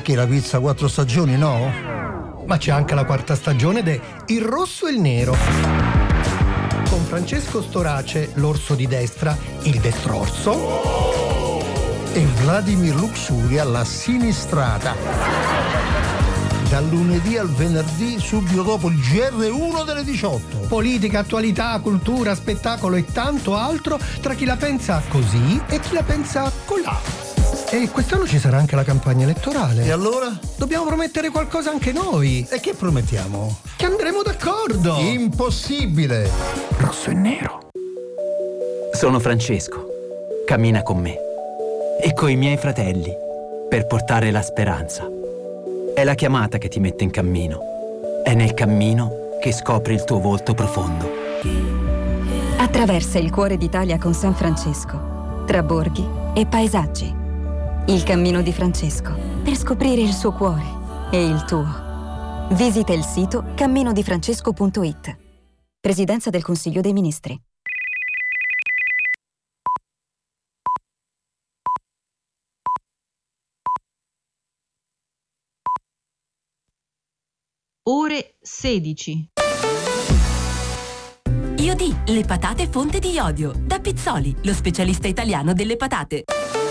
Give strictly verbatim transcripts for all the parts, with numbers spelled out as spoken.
Perché la pizza quattro stagioni, no? Ma c'è anche la quarta stagione de Il Rosso e il Nero. Con Francesco Storace, l'orso di destra, il destrorso. E Vladimir Luxuria, la sinistrata. Dal lunedì al venerdì, subito dopo il G R uno delle diciotto. Politica, attualità, cultura, spettacolo e tanto altro tra chi la pensa così e chi la pensa colà. E quest'anno ci sarà anche la campagna elettorale. E allora? Dobbiamo promettere qualcosa anche noi. E che promettiamo? Che andremo d'accordo. Impossibile. Rosso e nero. Sono Francesco. Cammina con me e coi miei fratelli per portare la speranza. È la chiamata che ti mette in cammino. È nel cammino che scopri il tuo volto profondo. Attraversa il cuore d'Italia con San Francesco, tra borghi e paesaggi. Il cammino di Francesco, per scoprire il suo cuore e il tuo. Visita il sito cammino di francesco punto it. Presidenza del Consiglio dei Ministri. Ore sedici. Iodi, le patate fonte di iodio. Da Pizzoli, lo specialista italiano delle patate.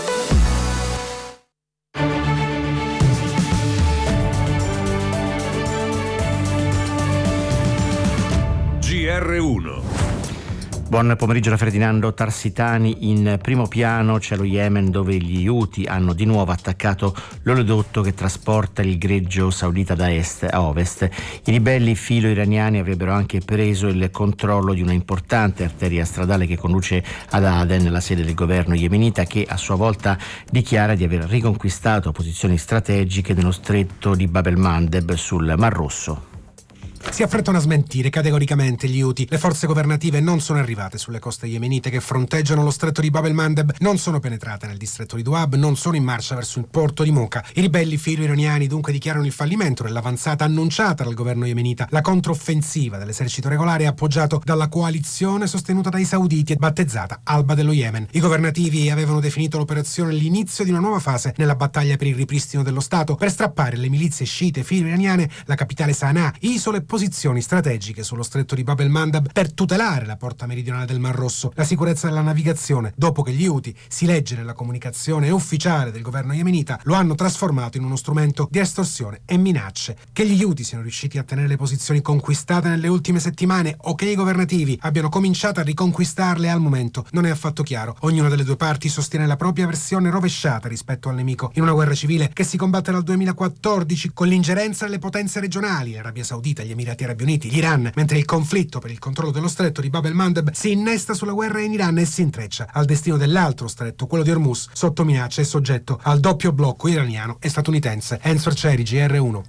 G R uno. Buon pomeriggio da Ferdinando Tarsitani. In primo piano c'è lo Yemen, dove gli Houthi hanno di nuovo attaccato l'oleodotto che trasporta il greggio saudita da est a ovest. I ribelli filo-iraniani avrebbero anche preso il controllo di una importante arteria stradale che conduce ad Aden, la sede del governo yemenita, che a sua volta dichiara di aver riconquistato posizioni strategiche nello stretto di Bab el-Mandeb sul Mar Rosso. Si affrettano a smentire categoricamente gli Houthi. Le forze governative non sono arrivate sulle coste yemenite che fronteggiano lo stretto di Bab el-Mandeb, non sono penetrate nel distretto di Doab, non sono in marcia verso il porto di Mocha. I ribelli filo-iraniani dunque dichiarano il fallimento dell'avanzata annunciata dal governo yemenita. La controffensiva dell'esercito regolare è appoggiato dalla coalizione sostenuta dai sauditi e battezzata Alba dello Yemen. I governativi avevano definito l'operazione l'inizio di una nuova fase nella battaglia per il ripristino dello Stato, per strappare le milizie sciite filo-iraniane la capitale Sana'a, isole e posizioni strategiche sullo stretto di Bab el-Mandeb, per tutelare la porta meridionale del Mar Rosso, la sicurezza della navigazione, dopo che gli Houthi, si legge nella comunicazione ufficiale del governo yemenita, lo hanno trasformato in uno strumento di estorsione e minacce. Che gli Houthi siano riusciti a tenere le posizioni conquistate nelle ultime settimane o che i governativi abbiano cominciato a riconquistarle al momento non è affatto chiaro. Ognuna delle due parti sostiene la propria versione rovesciata rispetto al nemico, in una guerra civile che si combatte dal duemilaquattordici con l'ingerenza delle potenze regionali, l'Arabia Saudita, gli Emirati Arabi Uniti, l'Iran, mentre il conflitto per il controllo dello stretto di Bab el-Mandeb si innesta sulla guerra in Iran e si intreccia al destino dell'altro stretto, quello di Hormuz, sotto minaccia e soggetto al doppio blocco iraniano e statunitense. Enzo Arcieri, G R uno.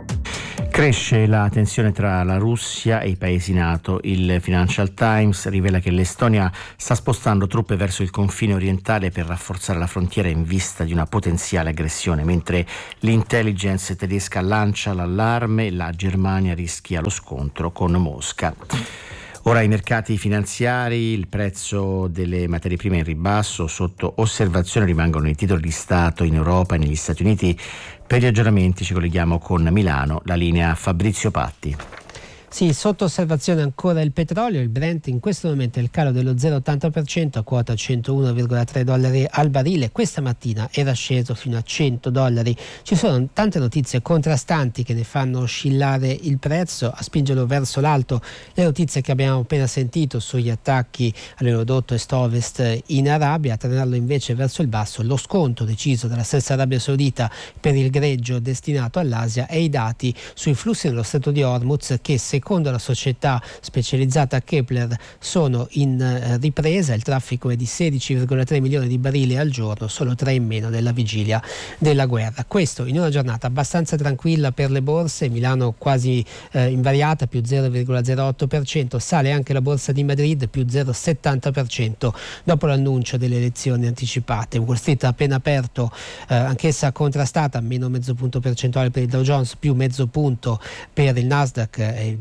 Cresce la tensione tra la Russia e i paesi NATO. Il Financial Times rivela che l'Estonia sta spostando truppe verso il confine orientale per rafforzare la frontiera in vista di una potenziale aggressione, mentre l'intelligence tedesca lancia l'allarme e la Germania rischia lo scontro con Mosca. Ora i mercati finanziari, il prezzo delle materie prime in ribasso, sotto osservazione rimangono i titoli di Stato in Europa e negli Stati Uniti. Per gli aggiornamenti ci colleghiamo con Milano, la linea Fabrizio Patti. Sì, sotto osservazione ancora il petrolio, il Brent in questo momento è il calo dello zero virgola ottanta per cento a quota centouno virgola tre dollari al barile. Questa mattina era sceso fino a cento dollari. Ci sono tante notizie contrastanti che ne fanno oscillare il prezzo, a spingerlo verso l'alto. Le notizie che abbiamo appena sentito sugli attacchi all'oleodotto est-ovest in Arabia, a tenerlo invece verso il basso lo sconto deciso dalla stessa Arabia Saudita per il greggio destinato all'Asia e i dati sui flussi nello stretto di Hormuz che se Secondo la società specializzata Kepler sono in eh, ripresa. Il traffico è di sedici virgola tre milioni di barili al giorno, solo tre in meno della vigilia della guerra. Questo in una giornata abbastanza tranquilla per le borse. Milano quasi eh, invariata, più zero virgola zero otto per cento. Sale anche la borsa di Madrid, più zero virgola settanta per cento dopo l'annuncio delle elezioni anticipate. Wall Street ha appena aperto, eh, anch'essa contrastata, meno mezzo punto percentuale per il Dow Jones, più mezzo punto per il Nasdaq, eh,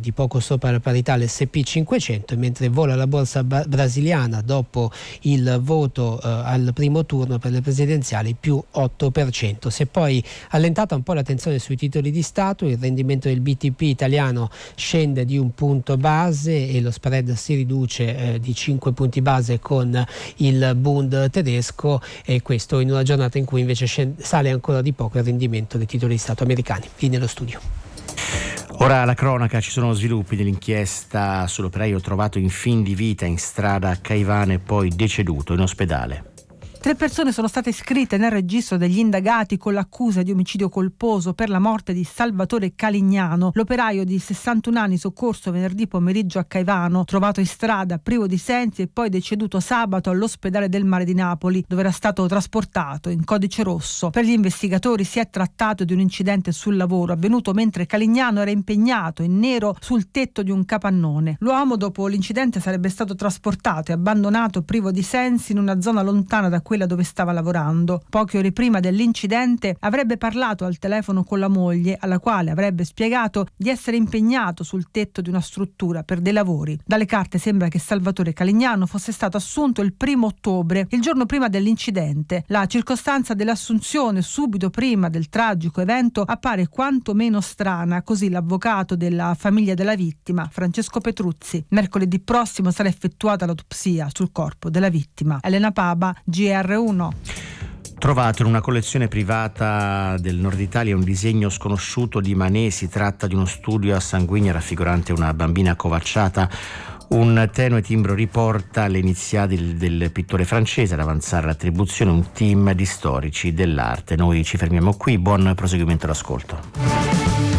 di poco sopra la parità l'esse e pi cinquecento, mentre vola la borsa ba- brasiliana dopo il voto eh, al primo turno per le presidenziali, più otto per cento. Si è poi allentata un po' la tensione sui titoli di Stato, il rendimento del bi ti pi italiano scende di un punto base e lo spread si riduce eh, di cinque punti base con il Bund tedesco, e questo in una giornata in cui invece scende, sale ancora di poco il rendimento dei titoli di Stato americani. Qui nello studio. Ora la cronaca, ci sono sviluppi dell'inchiesta sull'operaio trovato in fin di vita in strada a Caivano e poi deceduto in ospedale. Tre persone sono state iscritte nel registro degli indagati con l'accusa di omicidio colposo per la morte di Salvatore Calignano, l'operaio di sessantuno anni soccorso venerdì pomeriggio a Caivano, trovato in strada privo di sensi e poi deceduto sabato all'ospedale del Mare di Napoli, dove era stato trasportato in codice rosso. Per gli investigatori si è trattato di un incidente sul lavoro avvenuto mentre Calignano era impegnato in nero sul tetto di un capannone. L'uomo dopo l'incidente sarebbe stato trasportato e abbandonato privo di sensi in una zona lontana da quella dove stava lavorando. Poche ore prima dell'incidente avrebbe parlato al telefono con la moglie, alla quale avrebbe spiegato di essere impegnato sul tetto di una struttura per dei lavori. Dalle carte sembra che Salvatore Calignano fosse stato assunto il primo ottobre, il giorno prima dell'incidente. La circostanza dell'assunzione subito prima del tragico evento appare quantomeno strana, così l'avvocato della famiglia della vittima, Francesco Petruzzi. Mercoledì prossimo sarà effettuata l'autopsia sul corpo della vittima. Elena Paba, G R uno. Trovato in una collezione privata del Nord Italia un disegno sconosciuto di Manet. Si tratta di uno studio a sanguigna raffigurante una bambina accovacciata. Un tenue timbro riporta le iniziali del, del pittore francese. Ad avanzare l'attribuzione un team di storici dell'arte. Noi ci fermiamo qui, buon proseguimento d'ascolto.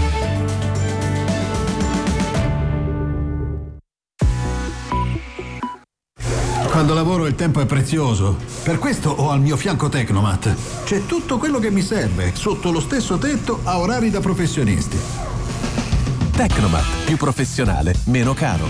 Quando lavoro il tempo è prezioso, per questo ho al mio fianco Tecnomat. C'è tutto quello che mi serve, sotto lo stesso tetto, a orari da professionisti. Tecnomat, più professionale, meno caro.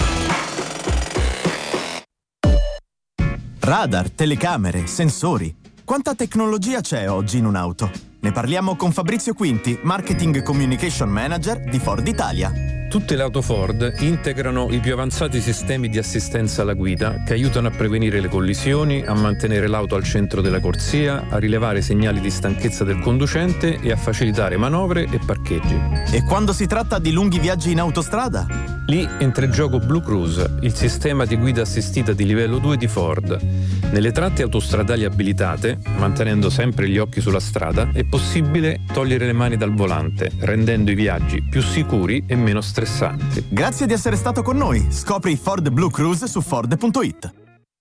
Radar, telecamere, sensori. Quanta tecnologia c'è oggi in un'auto? Ne parliamo con Fabrizio Quinti, Marketing Communication Manager di Ford Italia. Tutte le auto Ford integrano i più avanzati sistemi di assistenza alla guida che aiutano a prevenire le collisioni, a mantenere l'auto al centro della corsia, a rilevare segnali di stanchezza del conducente e a facilitare manovre e parcheggi. E quando si tratta di lunghi viaggi in autostrada? Lì entra in gioco Blue Cruise, il sistema di guida assistita di livello due di Ford. Nelle tratte autostradali abilitate, mantenendo sempre gli occhi sulla strada, è possibile togliere le mani dal volante, rendendo i viaggi più sicuri e meno stressanti. Grazie di essere stato con noi. Scopri Ford Blue Cruise su Ford punto it.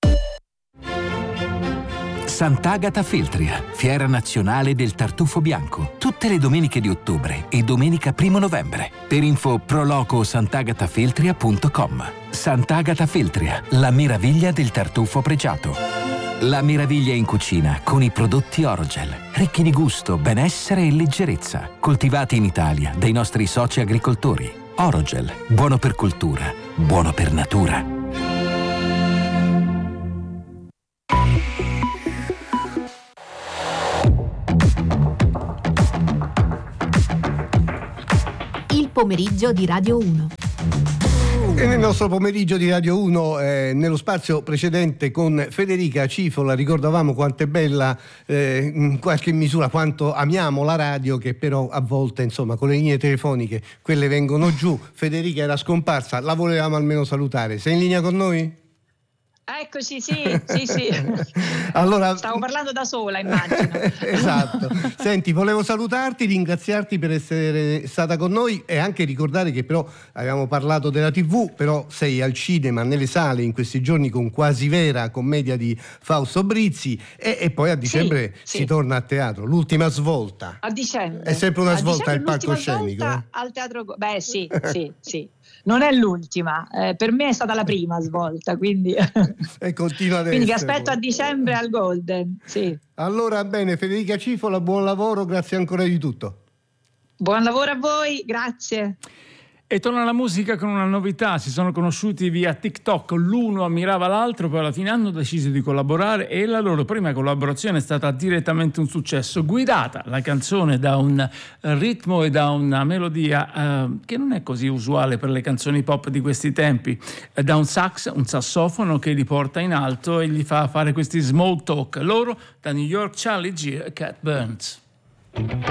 Sant'Agata Feltria, fiera nazionale del tartufo bianco, tutte le domeniche di ottobre e domenica primo novembre. Per info proloco sant'agatafeltria punto com. Sant'Agata Feltria, la meraviglia del tartufo pregiato. La meraviglia in cucina con i prodotti Orogel, ricchi di gusto, benessere e leggerezza, coltivati in Italia dai nostri soci agricoltori. Orogel, buono per cultura, buono per natura. Il pomeriggio di Radio uno. E nel nostro pomeriggio di Radio uno, eh, nello spazio precedente con Federica Cifola, ricordavamo quanto è bella, eh, in qualche misura, quanto amiamo la radio, che però a volte, insomma, con le linee telefoniche, quelle vengono giù. Federica era scomparsa, la volevamo almeno salutare. Sei in linea con noi? Eccoci, sì, sì, sì. Allora, stavo parlando da sola, immagino. Esatto. Senti, volevo salutarti, ringraziarti per essere stata con noi e anche ricordare che però avevamo parlato della tivù, però sei al cinema, nelle sale in questi giorni con Quasi Vera, commedia di Fausto Brizzi, e, e poi a dicembre sì, si sì. torna a teatro, l'ultima svolta. A dicembre. È sempre una a svolta al palcoscenico. Eh? Al teatro. Beh, sì, sì, sì. Non è l'ultima, eh, per me è stata la prima svolta, quindi e continua ad quindi vi essere. aspetto a dicembre al Golden, sì. Allora, bene, Federica Cifola, buon lavoro, grazie ancora di tutto. Buon lavoro a voi, grazie. E torna la musica con una novità: si sono conosciuti via TikTok, l'uno ammirava l'altro, poi alla fine hanno deciso di collaborare e la loro prima collaborazione è stata direttamente un successo, guidata la canzone da un ritmo e da una melodia eh, che non è così usuale per le canzoni pop di questi tempi, eh, da un sax, un sassofono che li porta in alto e gli fa fare questi small talk. Loro da New York, Charlie G e Cat Burns.